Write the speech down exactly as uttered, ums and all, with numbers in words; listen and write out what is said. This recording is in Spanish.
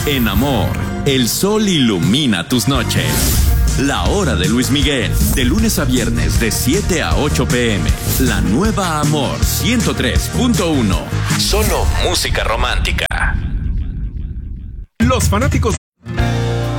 En Amor, el sol ilumina tus noches. La Hora de Luis Miguel, de lunes a viernes de siete a ocho pm. La nueva Amor ciento tres punto uno. Solo música romántica. Los fanáticos